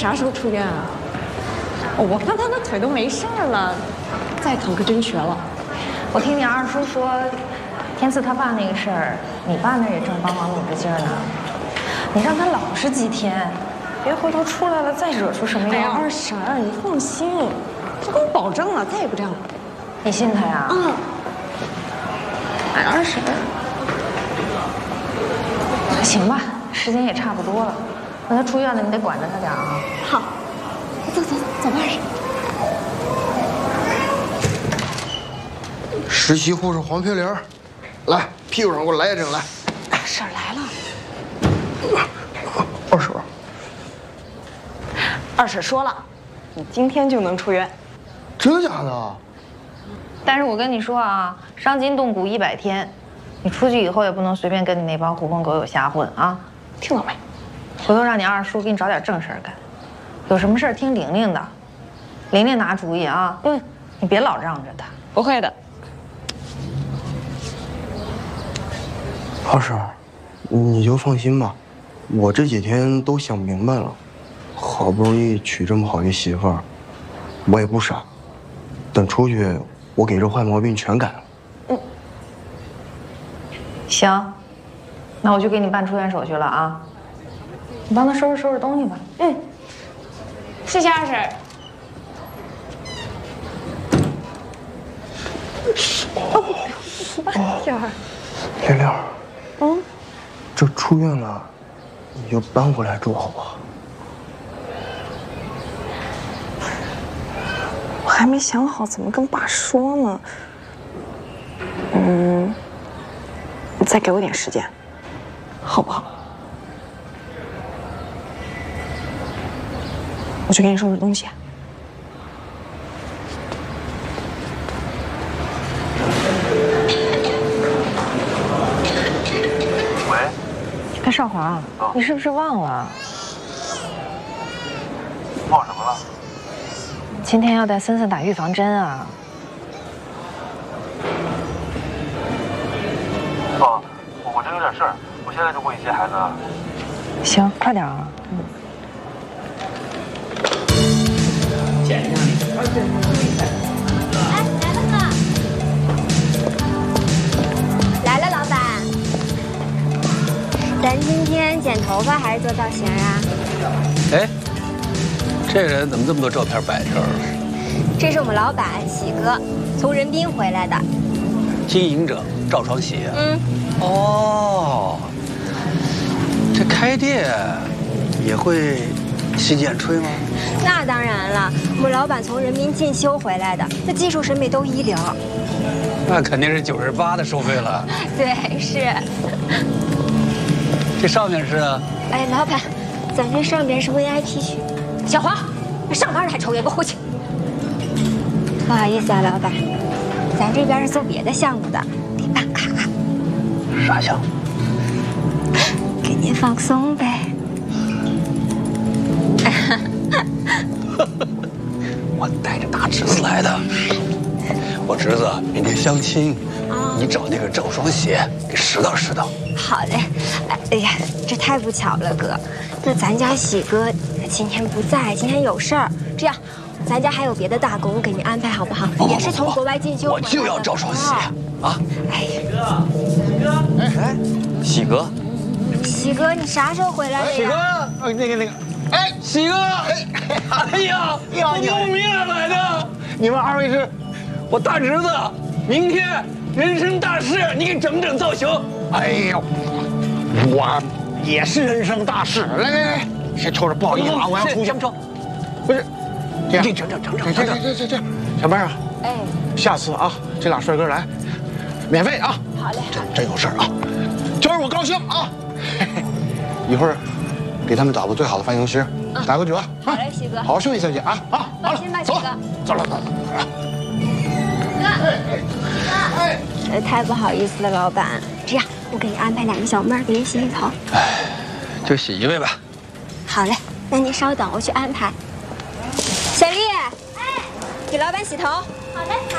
啥时候出院啊？我看他的腿都没事儿了，再考个真学了。 我听你二叔说，天赐他爸那个事儿，你爸那也正帮忙努着劲儿呢。你让他老实几天，别回头出来了再惹出什么样。 哎呀，二婶儿，你放心，他给我保证了，再也不这样了。 你信他呀？ 嗯。哎，二婶儿， 行吧，时间也差不多了。那他出院了，你得管着他点啊。 好，走吧，二婶。 实习护士黄培玲，来，屁股上给我来一针来。 二婶来了。 二婶， 二婶说了，你今天就能出院。 真的假的？ 但是我跟你说啊，伤筋动骨100天，你出去以后也不能随便跟你那帮狐朋狗友瞎混啊！ 听到没？ 回头让你二叔给你找点正事儿干，有什么事儿听玲玲的，玲玲拿主意啊。你别老让着她。 不会的。 二婶，你就放心吧，我这几天都想明白了，好不容易娶这么好一媳妇儿，我也不傻，等出去，我给这坏毛病全改了。 行，那我就给你办出院手续了啊。你帮他收拾收拾东西吧。 谢谢二婶。哎呀， 玲玲，这出院了，你就搬回来住好不好？ 我还没想好怎么跟爸说呢。你再给我点时间，好不好？我去给你收拾东西。 哎，少华，你是不是忘了？ 忘什么了？ 今天要带森森打预防针啊！ 爸，我这有点事儿，我现在就过去接孩子。 行，快点啊！ 检查你。 来了，老板。咱今天剪头发还是做造型啊？ 哎，这个人怎么这么多照片摆这儿？ 这是我们老板喜哥，从任滨回来的。 经营者赵双喜。哦，这开店也会洗剪吹吗？ 那当然了，我们老板从任滨进修回来的，那技术审美都一流。 那肯定是98的收费了。 对，是。 这上面是？ 哎，老板，咱这上边是 VIP 区。小黄，上班了还抽烟，给我回去。不好意思啊，老板，咱这边是做别的项目的，得办卡。 啥项目？ 给您放松呗。 我带着大侄子来的，我侄子明天相亲，你找那个赵双喜给拾掇拾掇。 好嘞。哎呀，这太不巧了，哥。那咱家喜哥今天不在，今天有事儿。这样，咱家还有别的大工，我给您安排好不好？也是从国外进修回来的。 我就要赵双喜啊！ 哎， 喜哥， 喜哥，你啥时候回来的呀？ 喜哥，那个，哎，喜哥，哎呀，我慕名而来的，你们二位是我大侄子，明天人生大事，你给整整造型。 哎呦，我也是人生大事。来，先抽着，不好意思啊，我要出去。 先抽， 不是，这样，这，小妹啊， 哎， 下次啊，这俩帅哥来，免费啊。 好嘞， 真有事儿啊，就是我高兴啊。一会儿给他们找个最好的发型师，打个折。 好嘞，喜哥， 好好休息休息啊。好， 放心吧，喜哥。 走了。 太不好意思了，老板。这样，我给你安排2个小妹儿给你洗洗头。 哎，就洗一位吧。 好嘞，那您稍等，我去安排。小丽，哎，给老板洗头。好嘞。